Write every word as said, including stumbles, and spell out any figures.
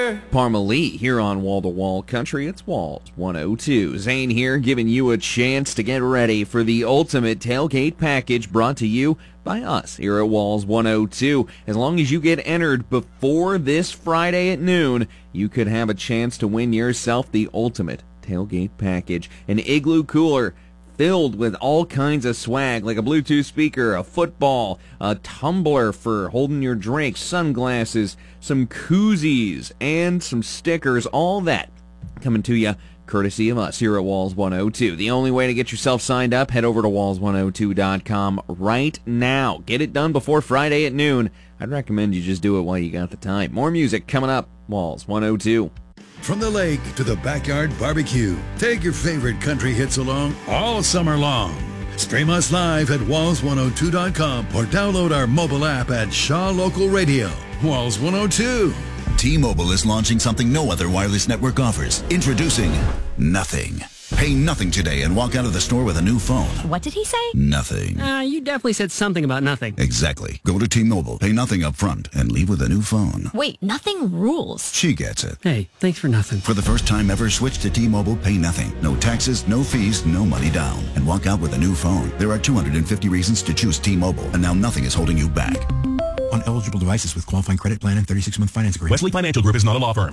Cooler. Parmalee here on Wall to Wall Country. It's Walls one oh two. Zane here giving you a chance to get ready for the ultimate tailgate package brought to you by us here at Walls one oh two. As long as you get entered before this Friday at noon, you could have a chance to win yourself the ultimate tailgate package. An Igloo cooler filled with all kinds of swag, like a Bluetooth speaker, a football, a tumbler for holding your drinks, sunglasses, some koozies, and some stickers, all that coming to you courtesy of us here at Walls one oh two. The only way to get yourself signed up, head over to walls one oh two dot com right now. Get it done before Friday at noon. I'd recommend you just do it while you got the time. More music coming up. Walls one oh two. From the lake to the backyard barbecue, take your favorite country hits along all summer long. Stream us live at walls one oh two dot com or download our mobile app at Shaw Local Radio. Walls one oh two. T-Mobile is launching something no other wireless network offers. Introducing Nothing. Pay nothing today and walk out of the store with a new phone. What did he say? Nothing. Uh, you definitely said something about nothing. Exactly. Go to T-Mobile, pay nothing up front, and leave with a new phone. Wait, nothing rules. She gets it. Hey, thanks for nothing. For the first time ever, switch to T-Mobile, pay nothing. No taxes, no fees, no money down. And walk out with a new phone. There are two hundred fifty reasons to choose T-Mobile, and now nothing is holding you back. On eligible devices with qualifying credit plan and thirty-six month finance agreement. Wesley Financial Group is not a law firm.